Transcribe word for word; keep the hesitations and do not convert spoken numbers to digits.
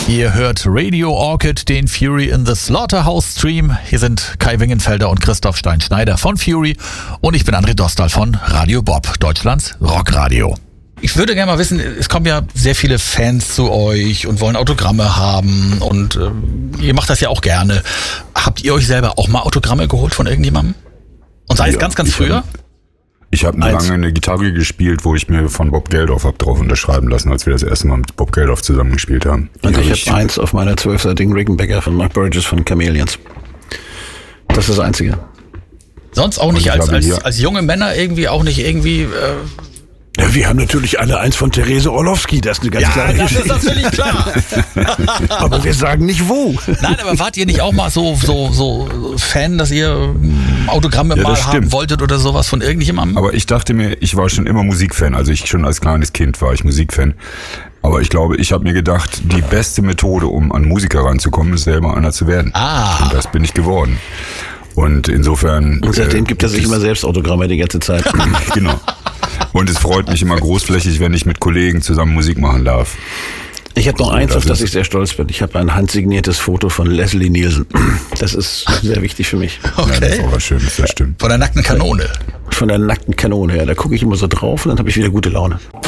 Ihr hört Radio Orchid, den Fury in the Slaughterhouse Stream. Hier sind Kai Wingenfelder und Christoph Stein-Schneider von Fury und ich bin André Dostal von Radio Bob, Deutschlands Rockradio. Ich würde gerne mal wissen, es kommen ja sehr viele Fans zu euch und wollen Autogramme haben und äh, ihr macht das ja auch gerne. Habt ihr euch selber auch mal Autogramme geholt von irgendjemandem? Und sei es ja, ganz, ganz früher? Ich habe hab lange eine Gitarre gespielt, wo ich mir von Bob Geldof hab drauf unterschreiben lassen, als wir das erste Mal mit Bob Geldof zusammen gespielt haben. Die und hab ich ich habe eins auf meiner zwölfseitigen Rickenbacker von Mark Burgess von Chameleons. Das ist das Einzige. Sonst auch nicht als, als, als junge Männer irgendwie auch nicht irgendwie... Äh Ja, wir haben natürlich alle eins von Therese Orlowski, das ist eine ganz ja, klare das Geschichte. ist natürlich klar. Aber wir sagen nicht wo. Nein, aber wart ihr nicht auch mal so so so Fan, dass ihr Autogramme ja, mal haben wolltet oder sowas von irgendjemandem? Aber ich dachte mir, ich war schon immer Musikfan, also ich schon als kleines Kind war ich Musikfan. Aber ich glaube, ich habe mir gedacht, die beste Methode, um an Musiker ranzukommen, ist selber einer zu werden. Ah. Und das bin ich geworden. Und insofern... Und seitdem äh, gibt er sich immer selbst Autogramme die ganze Zeit. Genau. Und es freut mich immer großflächig, wenn ich mit Kollegen zusammen Musik machen darf. Ich habe noch So, eins, das auf das ist- ich sehr stolz bin. Ich habe ein handsigniertes Foto von Leslie Nielsen. Das ist sehr wichtig für mich. Ja, das ist Okay. auch was Schönes, das stimmt. Von der nackten Kanone. Von der nackten Kanone her. Da gucke ich immer so drauf und dann habe ich wieder gute Laune.